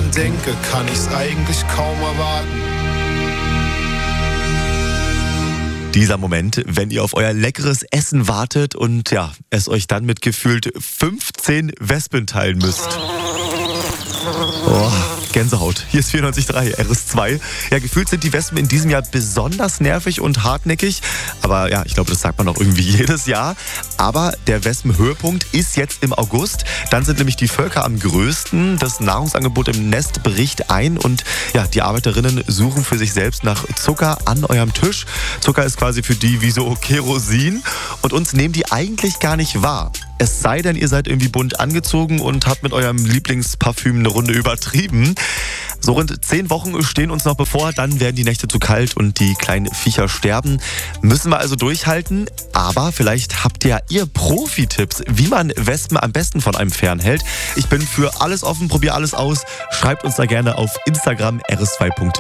dran denke, kann ich's eigentlich kaum erwarten. Dieser Moment, wenn ihr auf euer leckeres Essen wartet und ja, es euch dann mit gefühlt 15 Wespen teilen müsst. Oh, Gänsehaut. Hier ist 94.3 RS2. Ja, gefühlt sind die Wespen in diesem Jahr besonders nervig und hartnäckig. Aber ja, ich glaube, das sagt man auch irgendwie jedes Jahr. Aber der Wespenhöhepunkt ist jetzt im August. Dann sind nämlich die Völker am größten. Das Nahrungsangebot im Nest bricht ein. Und ja, die Arbeiterinnen suchen für sich selbst nach Zucker an eurem Tisch. Zucker ist quasi für die wie so Kerosin. Und uns nehmen die eigentlich gar nicht wahr. Es sei denn, ihr seid irgendwie bunt angezogen und habt mit eurem Lieblingsparfüm eine Runde übertrieben. So rund 10 Wochen stehen uns noch bevor, dann werden die Nächte zu kalt und die kleinen Viecher sterben. Müssen wir also durchhalten, aber vielleicht habt ja ihr Profi-Tipps, wie man Wespen am besten von einem fernhält. Ich bin für alles offen, probiere alles aus. Schreibt uns da gerne auf Instagram rs2.de.